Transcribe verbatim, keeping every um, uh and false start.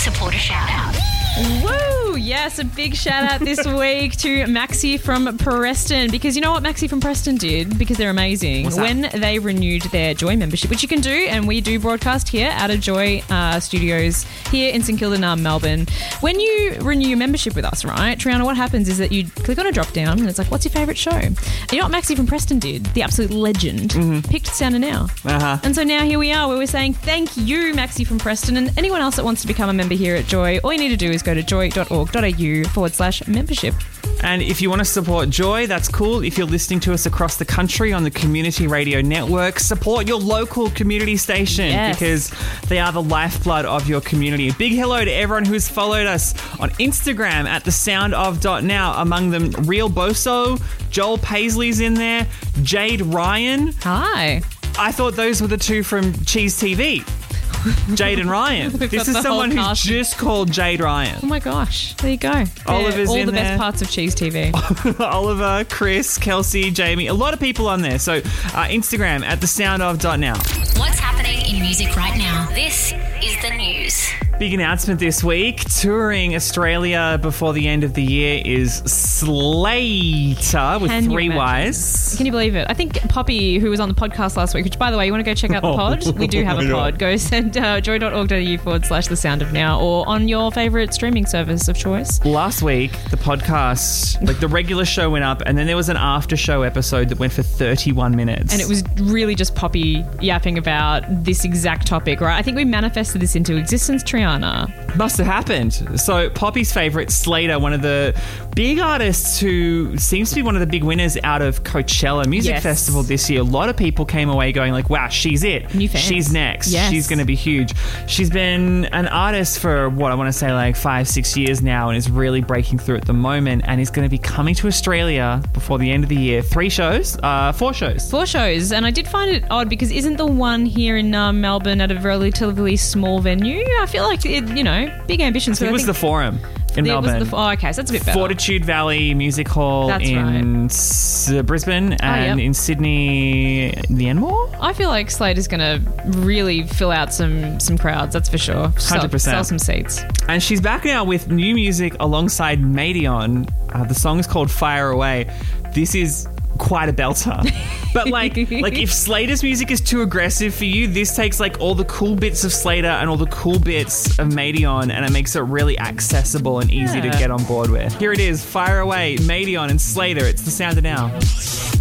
supporter shout out. Woo! Yes, a big shout out this week to Maxi from Preston, because you know what Maxi from Preston did? Because they're amazing. What's that? When they renewed their Joy membership, which you can do, and we do broadcast here out of Joy uh, Studios here in St Kilda, Melbourne. When you renew your membership with us, right, Triana, what happens is that you click on a drop down and it's like, what's your favourite show? And you know what Maxi from Preston did? The absolute legend Mm-hmm. picked Sound of Now. Uh-huh. And so now here we are, where we're saying thank you, Maxi from Preston, and anyone else that wants to become a member here at Joy, all you need to do is go to joy.org.au forward slash membership. And if you want to support Joy, that's cool. If you're listening to us across the country on the Community Radio Network, support your local community station Yes. because they are the lifeblood of your community. A big hello to everyone who's followed us on Instagram at the sound of dot now. Among them, Real Boso, Joel Paisley's in there, Jade Ryan. Hi. I thought those were the two from Cheese T V. Jade and Ryan. We've This got is the someone whole who's cast. just called Jade Ryan. Oh my gosh. There you go. Oliver's all in the there. best parts of Cheese T V. Oliver, Chris, Kelsey, Jamie, a lot of people on there. So uh, Instagram at the sound of dot now. What's happening in music right now? This is the news. Big announcement this week. Touring Australia before the end of the year is Slater with Can you Three imagine? Wise. Can you believe it? I think Poppy, who was on the podcast last week, which, by the way, you want to go check out the pod? We do have a pod. Go send uh, joy.org.au forward slash the sound of now, or on your favourite streaming service of choice. Last week, the podcast, like the regular show went up, and then there was an after show episode that went for thirty-one minutes. And it was really just Poppy yapping about this exact topic, right? I think we manifested this into existence, Triana. Must have happened. So Poppy's favourite, Slater, one of the big artists who seems to be one of the big winners out of Coachella Music Yes. Festival this year. A lot of people came away going like, wow, she's it. New fans. She's next. Yes. She's going to be huge. She's been an artist for, what, I want to say like five, six years now, and is really breaking through at the moment, and is going to be coming to Australia before the end of the year. Three shows, uh, four shows. Four shows, and I did find it odd because isn't the one here in uh, Melbourne at a relatively small venue? I feel like, it, you know, big ambitions. I think but it was the Forum in it was Melbourne. the, oh, okay, so that's a bit better. Fortitude Valley Music Hall That's in S- Brisbane, and yep. in Sydney, the Enmore. I feel like Slate is going to really fill out some some crowds, that's for sure. Sell, one hundred percent. Sell some seats. And she's back now with new music alongside Madion. Uh, the song is called Fire Away. This is quite a belter. But like like if Slater's music is too aggressive for you, this takes like all the cool bits of Slater and all the cool bits of Madion, and it makes it really accessible and easy to Yeah. get on board with. Here it is, Fire Away, Madion and Slater. It's the sound of now.